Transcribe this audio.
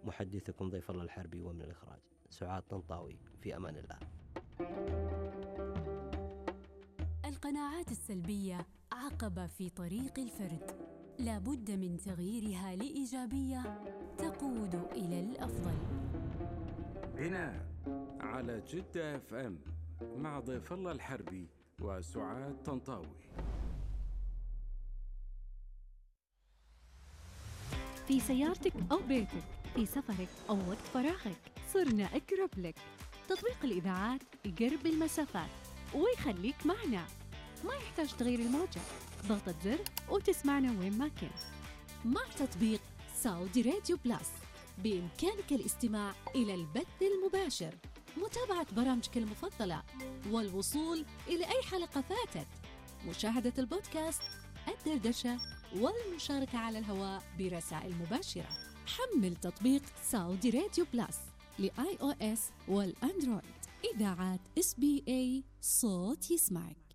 محدثكم ضيف الله الحربي، ومن الإخراج سعاد طنطاوي. في أمان الله. القناعات السلبية عقبة في طريق الفرد، لا بد من تغييرها لإيجابية تقود إلى الأفضل. بناء على جدة FM مع ضيف الله الحربي وسعاد طنطاوي. في سيارتك أو بيتك، في سفرك أو وقت فراغك، صرنا أقرب لك. تطبيق الإذاعات يقرب المسافات ويخليك معنا، ما يحتاج تغير الموجة، ضغطة زر وتسمعنا وين ما كنت. مع تطبيق سعودي راديو بلس بإمكانك الاستماع إلى البث المباشر، متابعة برامجك المفضلة، والوصول إلى أي حلقة فاتت، مشاهدة البودكاست، الدردشة، والمشاركة على الهواء برسائل مباشرة. حمل تطبيق سعودي راديو بلس لآي أو إس والأندرويد. إذاعات SBA، صوت يسمعك.